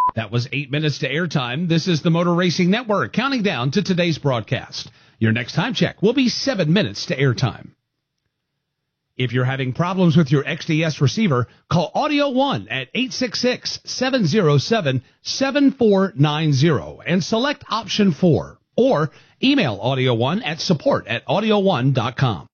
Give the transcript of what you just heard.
That was 8 minutes to airtime. This is the Motor Racing Network, counting down to today's broadcast. Your next time check will be 7 minutes to airtime. If you're having problems with your XDS receiver, call Audio One at 866-707-7490 and select option 4. Or email Audio One at support@audioone.com.